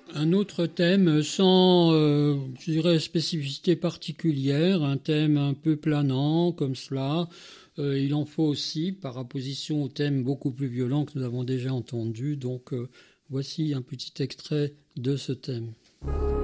Un autre thème sans, je dirais, spécificité particulière, un thème un peu planant comme cela. Il en faut aussi par opposition au thème beaucoup plus violent que nous avons déjà entendu. Donc voici un petit extrait de ce thème.